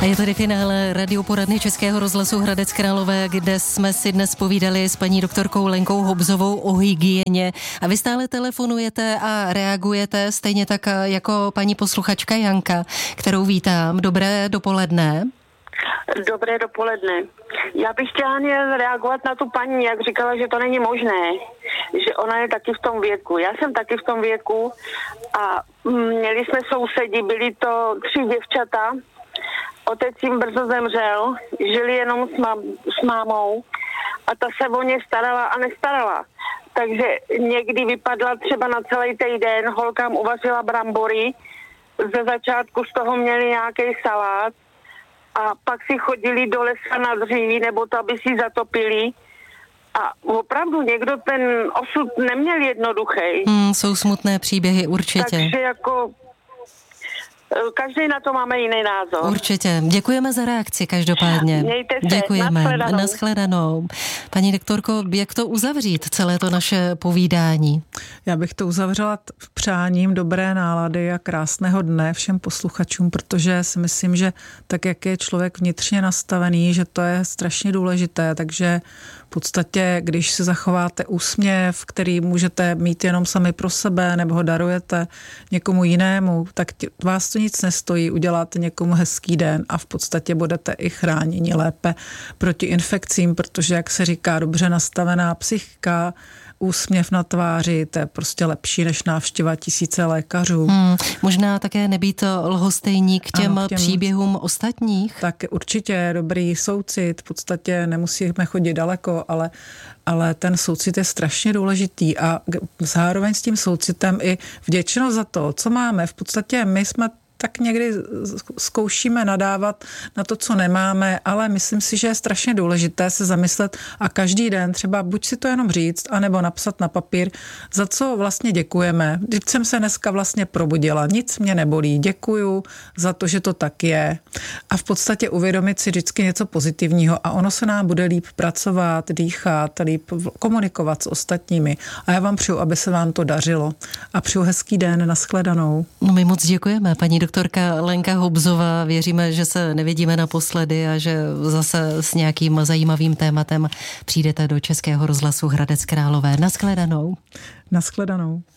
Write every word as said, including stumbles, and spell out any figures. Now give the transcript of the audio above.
A je tady finále radioporadny Českého rozhlasu Hradec Králové, kde jsme si dnes povídali s paní doktorkou Lenkou Hobzovou o hygieně. A vy stále telefonujete a reagujete stejně tak jako paní posluchačka Janka, kterou vítám. Dobré dopoledne. Dobré dopoledne. Já bych chtěla jen reagovat na tu paní, jak říkala, že to není možné, že ona je taky v tom věku. Já jsem taky v tom věku a měli jsme sousedi, byli to tři děvčata, otec jim brzo zemřel, žili jenom s, mám, s mámou a ta se o ně starala a nestarala. Takže někdy vypadla třeba na celý týden, holkám uvařila brambory, ze začátku z toho měli nějaký salát, a pak si chodili do lesa na dříví, nebo to, aby si zatopili. A opravdu někdo ten osud neměl jednoduchý. Hmm, jsou smutné příběhy, určitě. Takže jako každý na to máme jiný názor. Určitě. Děkujeme za reakci každopádně. Mějte se. Děkujeme. Nashledanou. Nashledanou. Paní doktorko, jak to uzavřít, celé to naše povídání? Já bych to uzavřela přáním dobré nálady a krásného dne všem posluchačům, protože si myslím, že tak, jak je člověk vnitřně nastavený, že to je strašně důležité, takže v podstatě, když si zachováte úsměv, který můžete mít jenom sami pro sebe, nebo ho darujete někomu jinému, tak tě, vás to nic nestojí, uděláte někomu hezký den a v podstatě budete i chráněni lépe proti infekcím, protože, jak se říká, dobře nastavená psychika, úsměv na tváři, to je prostě lepší než návštěva tisíce lékařů. Hmm, možná také nebýt lhostejní k těm, ano, k těm příběhům ostatních? Tak určitě dobrý soucit, v podstatě nemusíme chodit daleko, ale, ale ten soucit je strašně důležitý a zároveň s tím soucitem i vděčnost za to, co máme. V podstatě my jsme tak někdy zkoušíme nadávat na to, co nemáme, ale myslím si, že je strašně důležité se zamyslet a každý den třeba buď si to jenom říct, anebo napsat na papír, za co vlastně děkujeme. Vždyť jsem se dneska vlastně probudila, nic mě nebolí, děkuju za to, že to tak je. A v podstatě uvědomit si vždycky něco pozitivního a ono se nám bude líp pracovat, dýchat, líp komunikovat s ostatními. A já vám přeju, aby se vám to dařilo. A přeju hezký den, nashledanou. No my moc děkujeme, paní doktorka Lenka Hobzová. Věříme, že se nevidíme naposledy a že zase s nějakým zajímavým tématem přijdete do Českého rozhlasu Hradec Králové. Nashledanou. Nashledanou.